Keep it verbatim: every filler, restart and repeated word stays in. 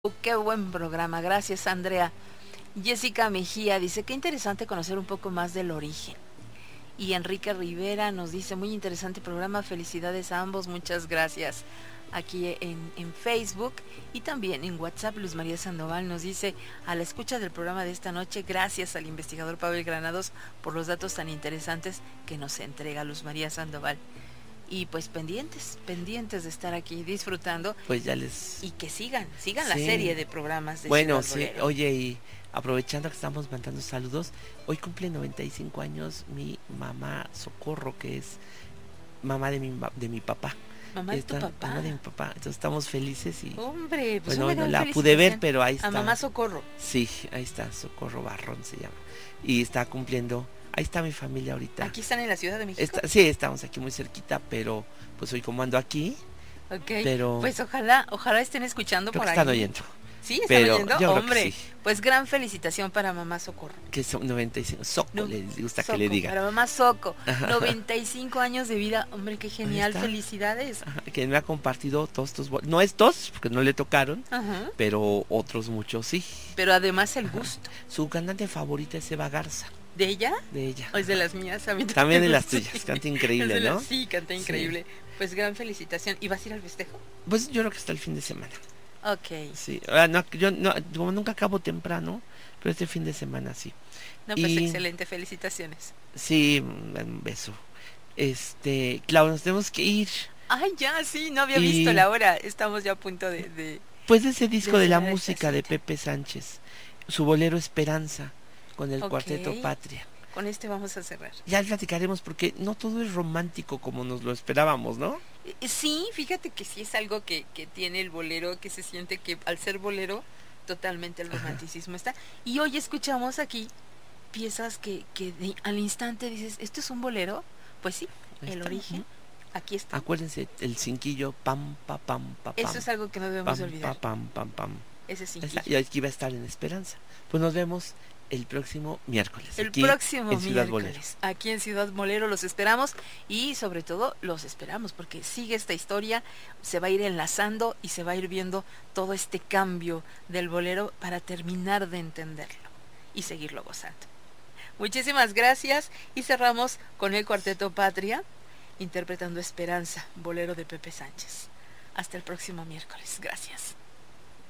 Qué buen programa, gracias Andrea. Jessica Mejía dice, qué interesante conocer un poco más del origen. Y Enrique Rivera nos dice, muy interesante programa, felicidades a ambos, muchas gracias. Aquí en, en Facebook y también en WhatsApp, Luz María Sandoval nos dice, a la escucha del programa de esta noche, gracias al investigador Pavel Granados por los datos tan interesantes que nos entrega Luz María Sandoval. Y pues pendientes, pendientes de estar aquí disfrutando. Pues ya les... Y que sigan, sigan sí. La Sí. serie de programas de Bueno, Ciudad sí, Bolero. Oye, y aprovechando que estamos mandando saludos, hoy cumple noventa y cinco años mi mamá Socorro, que es mamá de mi, de mi papá. Mamá de tu papá. Mamá de mi papá. Entonces estamos felices y... Hombre, pues bueno, no la pude ver, pero ahí está. A mamá Socorro. Sí, ahí está, Socorro Barrón se llama. Y está cumpliendo... Ahí está mi familia ahorita. ¿Aquí están en la Ciudad de México? Está, sí, estamos aquí muy cerquita, pero pues hoy como ando aquí. Ok, pero pues ojalá, ojalá estén escuchando creo por que ahí. Están oyendo. Sí, están pero oyendo. Yo Hombre, creo que sí. Pues gran felicitación para mamá Socorro. Que son noventa y cinco. Soco, no, le gusta Soco, que le diga. Para mamá Soco, noventa y cinco años de vida. Hombre, qué genial, felicidades. Ajá, que me ha compartido todos estos, no estos, porque no le tocaron, Ajá. pero otros muchos sí. Pero además el gusto. Ajá. Su cantante favorita es Eva Garza. ¿De ella? De ella. ¿O es de las mías? A mí también de las tuyas, canta increíble, ¿no? La, sí, canta increíble. Sí. Pues gran felicitación. ¿Y vas a ir al festejo? Pues yo creo que hasta el fin de semana. Ok. Sí, ah, no, yo no, como nunca acabo temprano, pero este fin de semana sí. No, pues y, excelente, felicitaciones. Sí, un beso. Este, claro, nos tenemos que ir. Ay, ya, sí, no había y... visto la hora. Estamos ya a punto de... de pues de ese disco de, de la música de Pepe Sánchez, su bolero Esperanza, con el okay. Cuarteto Patria. Con este vamos a cerrar. Ya platicaremos porque no todo es romántico como nos lo esperábamos, ¿no? Sí, fíjate que sí es algo que, que tiene el bolero, que se siente que al ser bolero, totalmente el romanticismo Ajá. está. Y hoy escuchamos aquí piezas que, que de, al instante dices, ¿esto es un bolero? Pues sí, Ahí el está. origen, ¿no? Aquí está. Acuérdense, el cinquillo, pam, pa, pam, pa, pam. Eso es algo que no debemos pam, olvidar. Pa, pam, pam, pam. Ese cinquillo. Y aquí va a estar en Esperanza. Pues nos vemos el próximo miércoles. El aquí próximo en Ciudad miércoles. Bolero. Aquí en Ciudad Bolero los esperamos y sobre todo los esperamos porque sigue esta historia, se va a ir enlazando y se va a ir viendo todo este cambio del bolero para terminar de entenderlo y seguirlo gozando. Muchísimas gracias y cerramos con el Cuarteto Patria interpretando Esperanza, bolero de Pepe Sánchez. Hasta el próximo miércoles. Gracias.